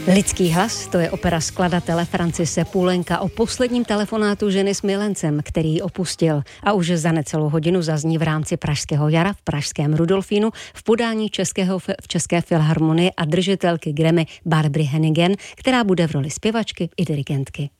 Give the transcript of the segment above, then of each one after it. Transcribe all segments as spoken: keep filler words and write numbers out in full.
Lidský hlas, to je opera skladatele Francise Poulenca o posledním telefonátu ženy s milencem, který ji opustil. A už za necelou hodinu zazní v rámci Pražského jara v pražském Rudolfínu v podání Českého, v České filharmonie a držitelky Grammy Barbry Hannigan, která bude v roli zpěvačky i dirigentky.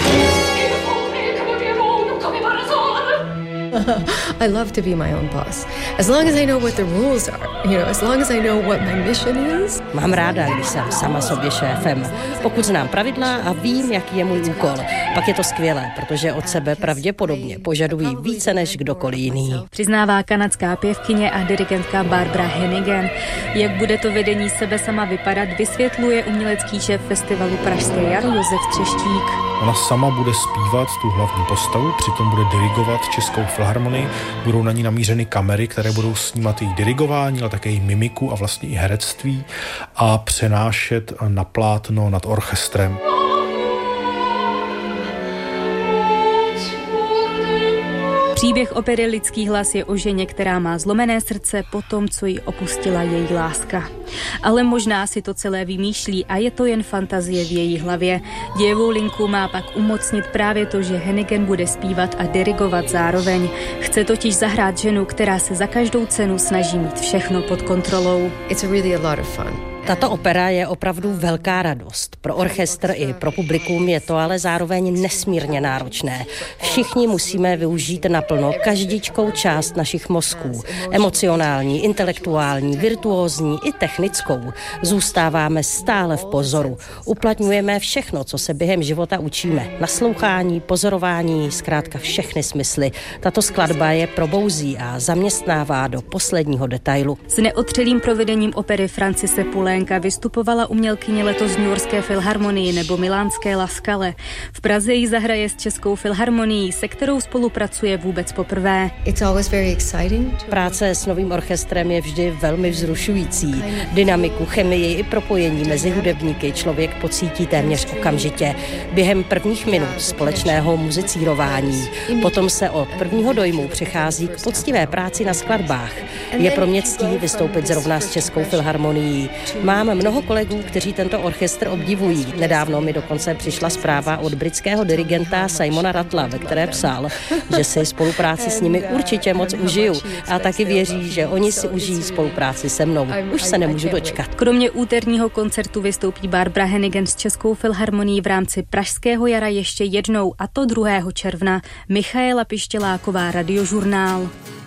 I love to be my own boss. As long as I know what the rules are, you know, as long as I know what my mission is. Mám ráda, když jsem sama sobě šéfem. Pokud znám pravidla a vím, jaký je můj úkol, pak je to skvělé, protože od sebe pravděpodobně požadují více než kdokoliv jiný. Přiznává kanadská pěvkyně a dirigentka Barbra Hannigan. Jak bude to vedení sebe sama vypadat, vysvětluje umělecký šéf festivalu Pražské jaro Josef Třeštík. Ona sama bude zpívat tu hlavní postavu, přitom bude dirigovat Českou filharmonii. Budou na ní namířeny kamery, které budou snímat její dirigování, ale také její mimiku a vlastně i herectví a přenášet na plátno nad orchestrem. Příběh opery Lidský hlas je o ženě, která má zlomené srdce po tom, co ji opustila její láska. Ale možná si to celé vymýšlí a je to jen fantazie v její hlavě. Dějovou linku má pak umocnit právě to, že Hannigan bude zpívat a dirigovat zároveň. Chce totiž zahrát ženu, která se za každou cenu snaží mít všechno pod kontrolou. It's really a lot of fun. Tato opera je opravdu velká radost. Pro orchestr i pro publikum je to ale zároveň nesmírně náročné. Všichni musíme využít naplno každičkou část našich mozků. Emocionální, intelektuální, virtuózní i technickou. Zůstáváme stále v pozoru. Uplatňujeme všechno, co se během života učíme. Naslouchání, pozorování, zkrátka všechny smysly. Tato skladba je probouzí a zaměstnává do posledního detailu. S neotřelým provedením opery Francise Poulenca vystupovala umělkyně letos v Newyorské filharmonii nebo milánské La Scale. V Praze ji zahraje s Českou filharmonií, se kterou spolupracuje vůbec poprvé. It's always very exciting. Práce s novým orchestrem je vždy velmi vzrušující. Dynamiku, chemii i propojení mezi hudebníky člověk pocítí téměř okamžitě. Během prvních minut společného muzicírování. Potom se od prvního dojmu přechází k poctivé práci na skladbách. Je pro mě ctí vystoupit zrovna s Českou filharmonií. Mám mnoho kolegů, kteří tento orchestr obdivují. Nedávno mi dokonce přišla zpráva od britského dirigenta Simona Rattla, ve které psal, že si spolupráci s nimi určitě moc užiju a taky věří, že oni si užijí spolupráci se mnou. Už se nemůžu dočkat. Kromě úterního koncertu vystoupí Barbra Hannigan s Českou filharmonií v rámci Pražského jara ještě jednou, a to druhého června. Michaela Pištěláková, Radiožurnál.